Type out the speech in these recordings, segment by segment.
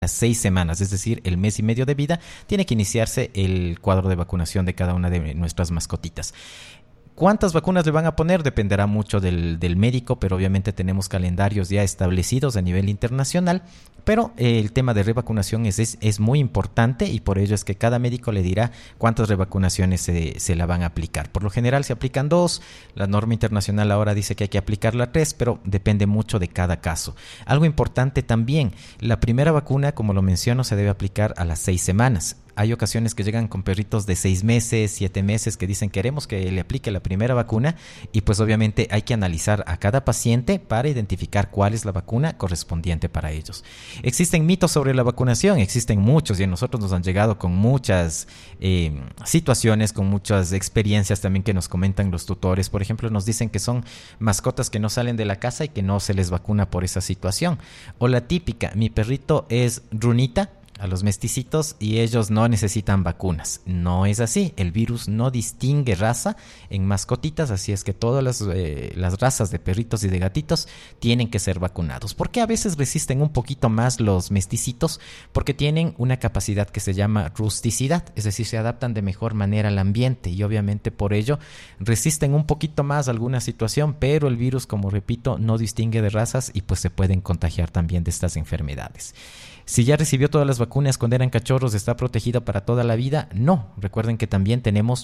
las 6 semanas, es decir, el mes y medio de vida, tiene que iniciarse el cuadro de vacunación de cada una de nuestras mascotitas. ¿Cuántas vacunas le van a poner? Dependerá mucho del médico, pero obviamente tenemos calendarios ya establecidos a nivel internacional, pero el tema de revacunación es muy importante y por ello es que cada médico le dirá cuántas revacunaciones se la van a aplicar. Por lo general se aplican 2, la norma internacional ahora dice que hay que aplicarla 3, pero depende mucho de cada caso. Algo importante también, la primera vacuna, como lo menciono, se debe aplicar a las 6 semanas. Hay ocasiones que llegan con perritos de 6 meses, 7 meses que dicen queremos que le aplique la primera vacuna y pues obviamente hay que analizar a cada paciente para identificar cuál es la vacuna correspondiente para ellos. Existen mitos sobre la vacunación, existen muchos y a nosotros nos han llegado con muchas situaciones, con muchas experiencias también que nos comentan los tutores. Por ejemplo, nos dicen que son mascotas que no salen de la casa y que no se les vacuna por esa situación. O la típica, mi perrito es runita, a los mesticitos y ellos no necesitan vacunas. No es así, el virus no distingue raza en mascotitas, así es que todas las razas de perritos y de gatitos tienen que ser vacunados. ¿Por qué a veces resisten un poquito más los mesticitos? Porque tienen una capacidad que se llama rusticidad, es decir, se adaptan de mejor manera al ambiente y obviamente por ello resisten un poquito más a alguna situación, pero el virus, como repito, no distingue de razas y pues se pueden contagiar también de estas enfermedades. Si ya recibió todas las vacunas cuando eran cachorros, ¿está protegido para toda la vida? No. Recuerden que también tenemos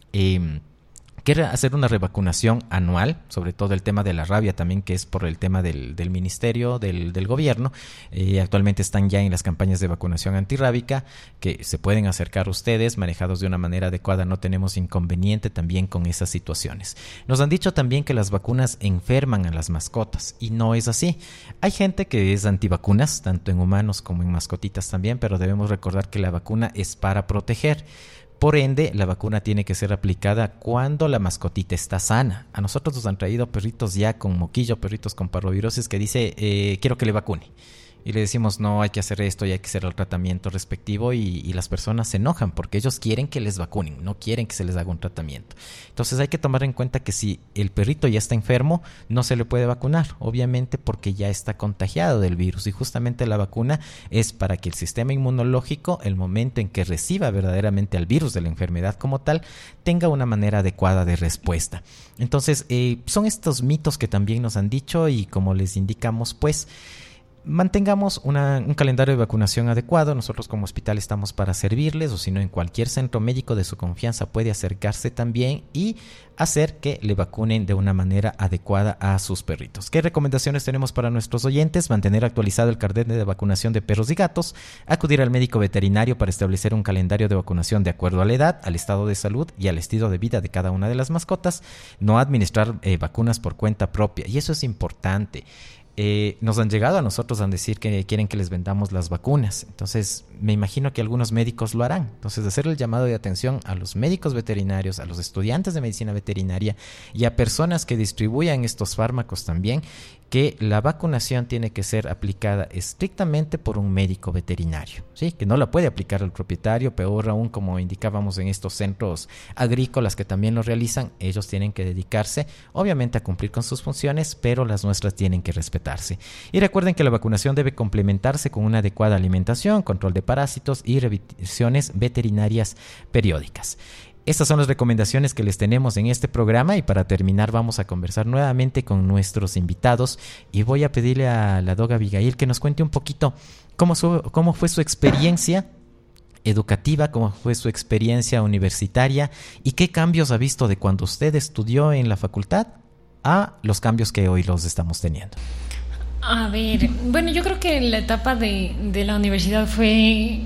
que hacer una revacunación anual, sobre todo el tema de la rabia también, que es por el tema del ministerio, del gobierno. Actualmente están ya en las campañas de vacunación antirrábica, que se pueden acercar ustedes, manejados de una manera adecuada, no tenemos inconveniente también con esas situaciones. Nos han dicho también que las vacunas enferman a las mascotas, y no es así. Hay gente que es antivacunas, tanto en humanos como en mascotitas también, pero debemos recordar que la vacuna es para proteger. Por ende, la vacuna tiene que ser aplicada cuando la mascotita está sana. A nosotros nos han traído perritos ya con moquillo, perritos con parvovirosis que dice, quiero que le vacune. Y le decimos, no, hay que hacer esto y hay que hacer el tratamiento respectivo y las personas se enojan porque ellos quieren que les vacunen, no quieren que se les haga un tratamiento. Entonces hay que tomar en cuenta que si el perrito ya está enfermo, no se le puede vacunar, obviamente porque ya está contagiado del virus y justamente la vacuna es para que el sistema inmunológico, el momento en que reciba verdaderamente al virus de la enfermedad como tal, tenga una manera adecuada de respuesta. Entonces son estos mitos que también nos han dicho y como les indicamos, pues mantengamos un calendario de vacunación adecuado. Nosotros como hospital estamos para servirles, o si no, en cualquier centro médico de su confianza puede acercarse también y hacer que le vacunen de una manera adecuada a sus perritos. ¿Qué recomendaciones tenemos para nuestros oyentes? Mantener actualizado el carnet de vacunación de perros y gatos, acudir al médico veterinario para establecer un calendario de vacunación de acuerdo a la edad, al estado de salud y al estilo de vida de cada una de las mascotas, no administrar vacunas por cuenta propia, y eso es importante. Nos han llegado a nosotros a decir que quieren que les vendamos las vacunas. Entonces me imagino que algunos médicos lo harán. Entonces hacer el llamado de atención a los médicos veterinarios, a los estudiantes de medicina veterinaria y a personas que distribuyan estos fármacos también, que la vacunación tiene que ser aplicada estrictamente por un médico veterinario, ¿sí? Que no la puede aplicar el propietario, peor aún, como indicábamos en estos centros agrícolas que también lo realizan. Ellos tienen que dedicarse obviamente a cumplir con sus funciones, pero las nuestras tienen que respetarse. Y recuerden que la vacunación debe complementarse con una adecuada alimentación, control de parásitos y revisiones veterinarias periódicas. Estas son las recomendaciones que les tenemos en este programa y para terminar vamos a conversar nuevamente con nuestros invitados y voy a pedirle a la Doga Abigail que nos cuente un poquito cómo fue su experiencia educativa, cómo fue su experiencia universitaria y qué cambios ha visto de cuando usted estudió en la facultad a los cambios que hoy los estamos teniendo. A ver, bueno, yo creo que la etapa de la universidad fue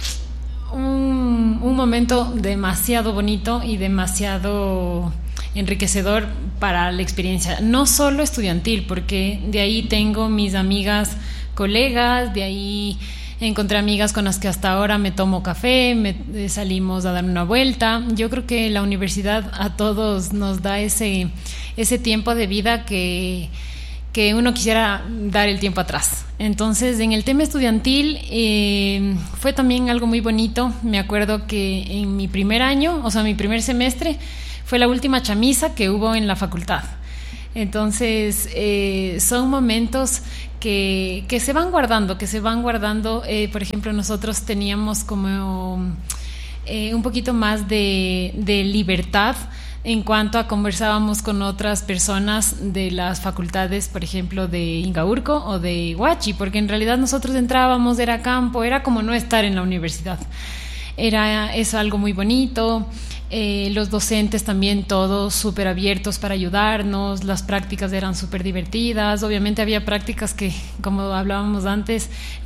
un momento demasiado bonito y demasiado enriquecedor para la experiencia, no solo estudiantil, porque de ahí tengo mis amigas, colegas, de ahí encontré amigas con las que hasta ahora me tomo café, salimos a dar una vuelta. Yo creo que la universidad a todos nos da ese tiempo de vida que uno quisiera dar el tiempo atrás. Entonces, en el tema estudiantil fue también algo muy bonito. Me acuerdo que en mi primer año, o sea, mi primer semestre, fue la última chamisa que hubo en la facultad. Entonces, son momentos que se van guardando, por ejemplo, nosotros teníamos como un poquito más de libertad en cuanto a conversábamos con otras personas de las facultades, por ejemplo, de Ingaurco o de Huachi, porque en realidad nosotros entrábamos, era campo, era como no estar en la universidad. Era eso, algo muy bonito. Los docentes también todos súper abiertos para ayudarnos, las prácticas eran súper divertidas. Obviamente había prácticas que, como hablaban antes,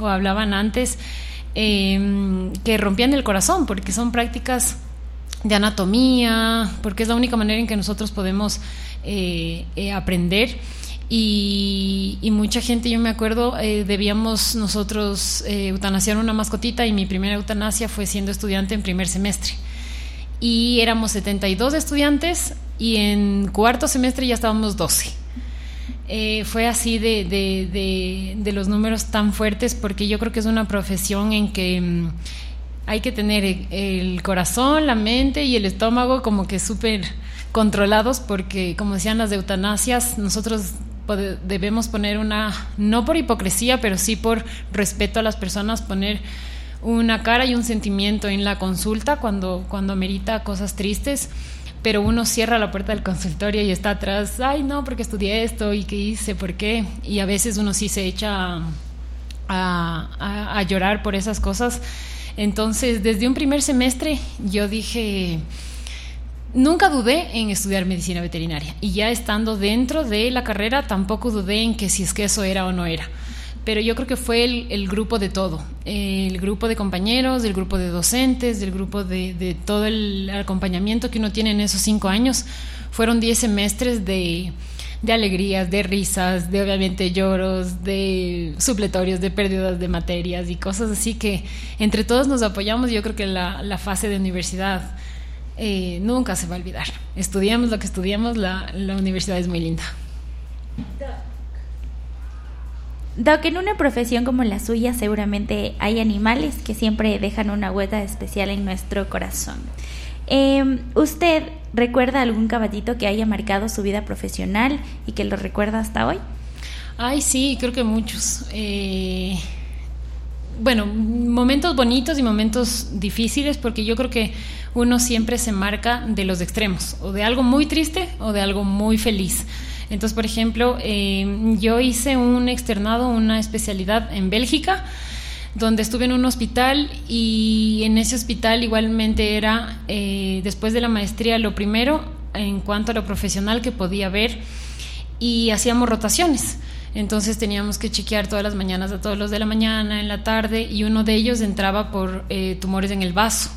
que rompían el corazón, porque son prácticas de anatomía, porque es la única manera en que nosotros podemos aprender. Y mucha gente, yo me acuerdo, debíamos nosotros eutanasiar una mascotita, y mi primera eutanasia fue siendo estudiante en primer semestre. Y éramos 72 estudiantes y en cuarto semestre ya estábamos 12. Fue así de los números tan fuertes, porque yo creo que es una profesión en que hay que tener el corazón, la mente y el estómago como que súper controlados, porque como decían las eutanasias, nosotros debemos poner no por hipocresía, pero sí por respeto a las personas, poner una cara y un sentimiento en la consulta cuando amerita cosas tristes, pero uno cierra la puerta del consultorio y está atrás, ay no, porque estudié esto y qué hice, por qué, y a veces uno sí se echa a llorar por esas cosas. Entonces, desde un primer semestre yo dije, nunca dudé en estudiar medicina veterinaria, y ya estando dentro de la carrera tampoco dudé en que si es que eso era o no era. Pero yo creo que fue el grupo de todo, el grupo de compañeros, el grupo de docentes, el grupo de todo el acompañamiento que uno tiene en esos 5 años. Fueron 10 semestres de alegrías, de risas, de obviamente lloros, de supletorios, de pérdidas de materias y cosas así, que entre todos nos apoyamos. Yo creo que la fase de universidad nunca se va a olvidar. Estudiamos lo que estudiamos, la universidad es muy linda. Doc, en una profesión como la suya seguramente hay animales que siempre dejan una huella especial en nuestro corazón. ¿Usted recuerda algún caballito que haya marcado su vida profesional y que lo recuerda hasta hoy? Ay, sí, creo que muchos. Bueno, momentos bonitos y momentos difíciles, porque yo creo que uno siempre se marca de los extremos, o de algo muy triste o de algo muy feliz. Entonces, por ejemplo, yo hice un externado, una especialidad en Bélgica, donde estuve en un hospital, y en ese hospital igualmente era, después de la maestría, lo primero en cuanto a lo profesional que podía ver, y hacíamos rotaciones. Entonces teníamos que chequear todas las mañanas a todos los de la mañana, en la tarde, y uno de ellos entraba por tumores en el vaso.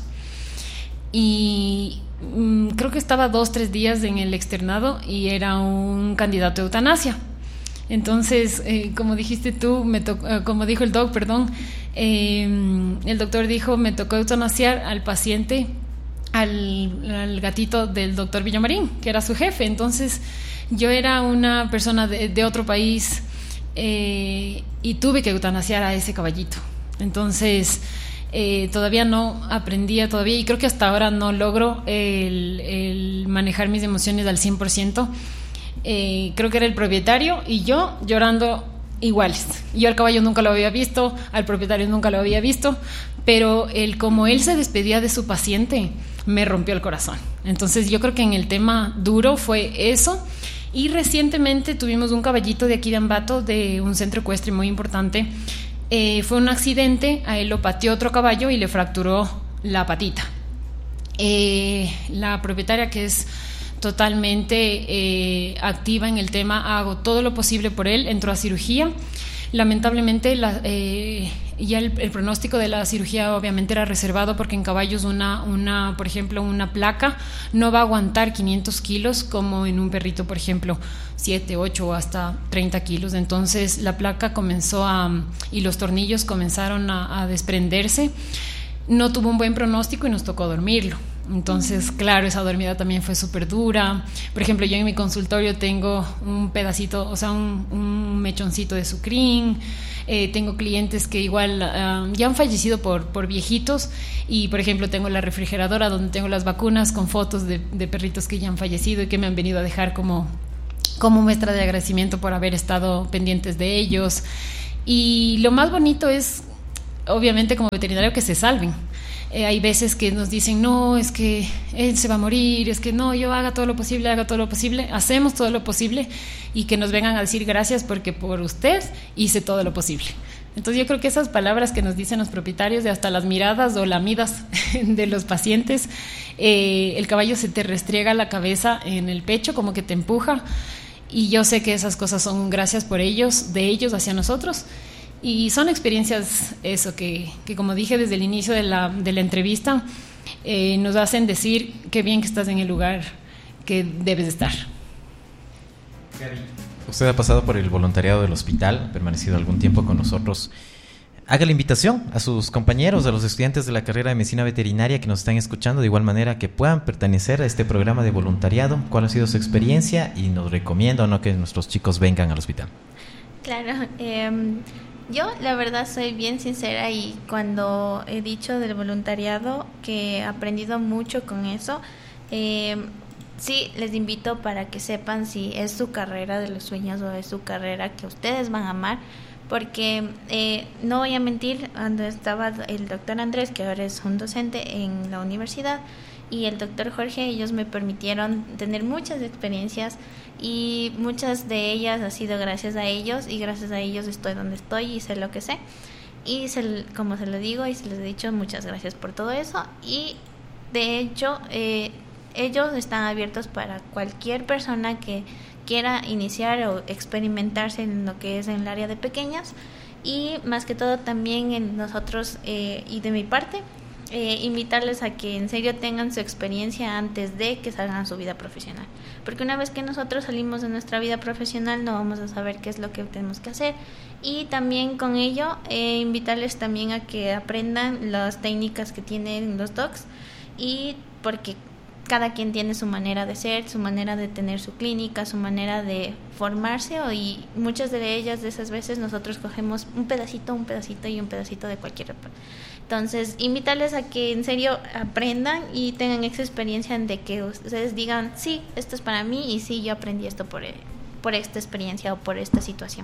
Y creo que estaba 2-3 días en el externado y era un candidato a eutanasia. Entonces, como dijiste tú, como dijo el doc, el doctor dijo, me tocó eutanasiar al paciente, al gatito del doctor Villamarín, que era su jefe. Entonces, yo era una persona de otro país, y tuve que eutanasiar a ese caballito. Entonces, todavía no aprendía todavía, y creo que hasta ahora no logro el manejar mis emociones al 100%. Creo que era el propietario y yo llorando iguales. Yo al caballo nunca lo había visto, al propietario nunca lo había visto, pero como él se despedía de su paciente me rompió el corazón. Entonces yo creo que en el tema duro fue eso. Y recientemente tuvimos un caballito de aquí de Ambato, de un centro ecuestre muy importante. Fue un accidente, a él lo pateó otro caballo y le fracturó la patita. La propietaria, que es totalmente activa en el tema, hago todo lo posible por él, entró a cirugía. Lamentablemente ya el pronóstico de la cirugía obviamente era reservado, porque en caballos por ejemplo, una placa no va a aguantar 500 kilos como en un perrito, por ejemplo, 7, 8 o hasta 30 kilos. Entonces la placa comenzó y los tornillos comenzaron a desprenderse. No tuvo un buen pronóstico y nos tocó dormirlo. Entonces, claro, esa dormida también fue súper dura. Por ejemplo, yo en mi consultorio tengo un pedacito, o sea, un mechoncito de sucrín. Tengo clientes que igual ya han fallecido por viejitos, y, por ejemplo, tengo la refrigeradora donde tengo las vacunas con fotos de perritos que ya han fallecido y que me han venido a dejar como como muestra de agradecimiento por haber estado pendientes de ellos. Y lo más bonito es, obviamente, como veterinario, que se salven. Hay veces que nos dicen, no, es que él se va a morir, es que no, yo haga todo lo posible, hacemos todo lo posible, y que nos vengan a decir gracias porque por usted hice todo lo posible. Entonces yo creo que esas palabras que nos dicen los propietarios, de hasta las miradas o lamidas de los pacientes, el caballo se te restriega la cabeza en el pecho, como que te empuja, y yo sé que esas cosas son gracias por ellos, de ellos hacia nosotros. Y son experiencias, eso, que como dije desde el inicio de la entrevista, nos hacen decir qué bien que estás en el lugar que debes estar. Usted ha pasado por el voluntariado del hospital, ha permanecido algún tiempo con nosotros. Haga la invitación a sus compañeros, a los estudiantes de la carrera de medicina veterinaria que nos están escuchando, de igual manera que puedan pertenecer a este programa de voluntariado. ¿Cuál ha sido su experiencia? Y nos recomienda o no que nuestros chicos vengan al hospital. Claro, yo la verdad soy bien sincera, y cuando he dicho del voluntariado que he aprendido mucho con eso, sí les invito para que sepan si es su carrera de los sueños o es su carrera que ustedes van a amar, porque no voy a mentir, cuando estaba el doctor Andrés, que ahora es un docente en la universidad, y el doctor Jorge, ellos me permitieron tener muchas experiencias, y muchas de ellas ha sido gracias a ellos, y gracias a ellos estoy donde estoy y sé lo que sé. Y como se lo digo y se les he dicho, muchas gracias por todo eso. Y de hecho, ellos están abiertos para cualquier persona que quiera iniciar o experimentarse en lo que es en el área de pequeñas, y más que todo también en nosotros, y de mi parte, invitarles a que en serio tengan su experiencia antes de que salgan a su vida profesional, porque una vez que nosotros salimos de nuestra vida profesional no vamos a saber qué es lo que tenemos que hacer. Y también con ello invitarles también a que aprendan las técnicas que tienen los dogs, y porque cada quien tiene su manera de ser, su manera de tener su clínica, su manera de formarse, y muchas de ellas, de esas veces, nosotros cogemos un pedacito y un pedacito de cualquier. Entonces, invitarles a que en serio aprendan y tengan esa experiencia de que ustedes digan, sí, esto es para mí, y sí, yo aprendí esto por esta experiencia o por esta situación.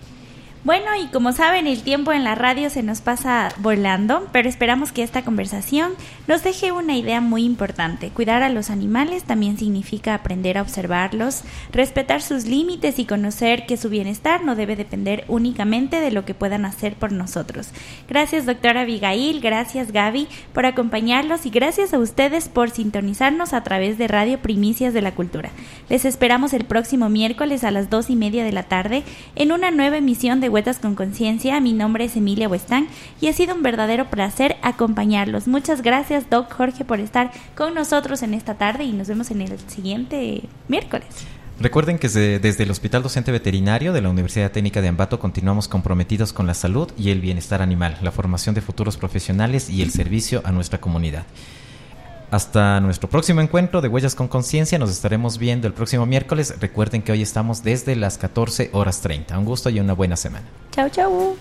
Bueno, y como saben, el tiempo en la radio se nos pasa volando, pero esperamos que esta conversación nos deje una idea muy importante. Cuidar a los animales también significa aprender a observarlos, respetar sus límites y conocer que su bienestar no debe depender únicamente de lo que puedan hacer por nosotros. Gracias, doctora Abigail, gracias, Gaby, por acompañarlos, y gracias a ustedes por sintonizarnos a través de Radio Primicias de la Cultura. Les esperamos el próximo miércoles a las 2:30 de la tarde en una nueva emisión de Huetas con Conciencia. Mi nombre es Emilia Huestán y ha sido un verdadero placer acompañarlos. Muchas gracias, Doc Jorge, por estar con nosotros en esta tarde, y nos vemos en el siguiente miércoles. Recuerden que desde el Hospital Docente Veterinario de la Universidad Técnica de Ambato continuamos comprometidos con la salud y el bienestar animal, la formación de futuros profesionales y el servicio a nuestra comunidad. Hasta nuestro próximo encuentro de Huellas con Conciencia. Nos estaremos viendo el próximo miércoles. Recuerden que hoy estamos desde las 14:30. Un gusto y una buena semana. Chau, chau.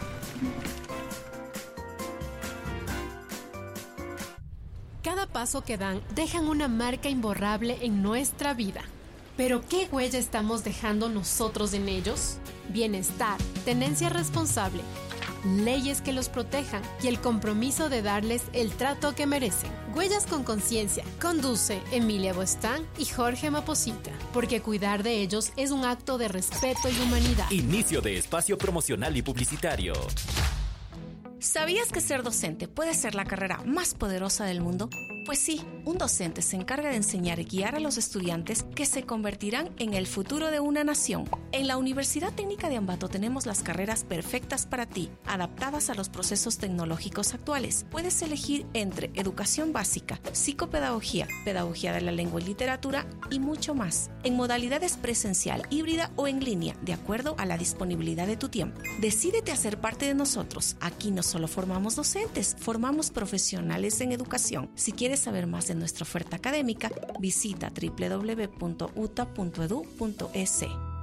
Cada paso que dan dejan una marca imborrable en nuestra vida. ¿Pero qué huella estamos dejando nosotros en ellos? Bienestar, tenencia responsable, leyes que los protejan y el compromiso de darles el trato que merecen. Huellas con Conciencia. Conduce Emilia Huestán y Jorge Maposita, porque cuidar de ellos es un acto de respeto y humanidad. Inicio de espacio promocional y publicitario. ¿Sabías que ser docente puede ser la carrera más poderosa del mundo? Pues sí, un docente se encarga de enseñar y guiar a los estudiantes que se convertirán en el futuro de una nación. En la Universidad Técnica de Ambato tenemos las carreras perfectas para ti, adaptadas a los procesos tecnológicos actuales. Puedes elegir entre educación básica, psicopedagogía, pedagogía de la lengua y literatura y mucho más, en modalidades presencial, híbrida o en línea, de acuerdo a la disponibilidad de tu tiempo. Decídete a ser parte de nosotros. Aquí no solo formamos docentes, formamos profesionales en educación. Si quieres saber más de nuestra oferta académica, visita www.uta.edu.es.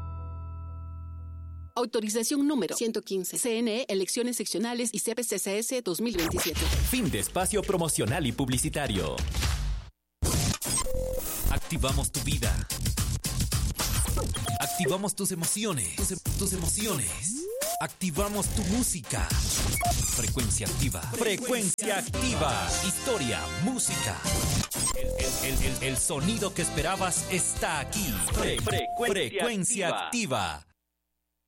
Autorización número 115. CNE, Elecciones Seccionales y CPCCS 2027. Fin de espacio promocional y publicitario. Activamos tu vida. Activamos tus emociones. Tus emociones. Activamos tu música. Frecuencia activa. Frecuencia activa. Historia, música. El sonido que esperabas está aquí. Frecuencia activa.